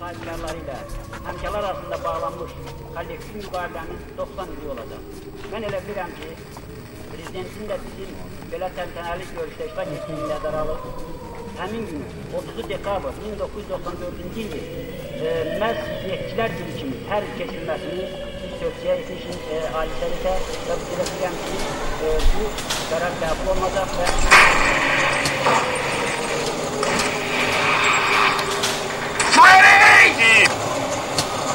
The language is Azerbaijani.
sahibkarları ilə həmkarlar arasında bağlanmış kollektiv müqavilənin 90 ili olacaq. Mən elə bilirəm ki, Prezidentin də bizim belə təntənəli görüşdə iştirak etdiyini nəzərə alıb, həmin günü 30 dekabr 1994-cü ili məhz neftçilər günü kimi hər il keçirilməsini biz tövsiyə etmişik Ali Səvətə və bu bilirəm ki, bu qərar qəbul olunacaq və